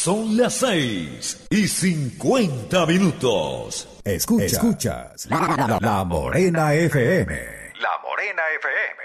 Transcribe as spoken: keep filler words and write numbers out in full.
Son las seis y cincuenta minutos. Escuchas, Escuchas la, la, la Morena F M. La Morena F M.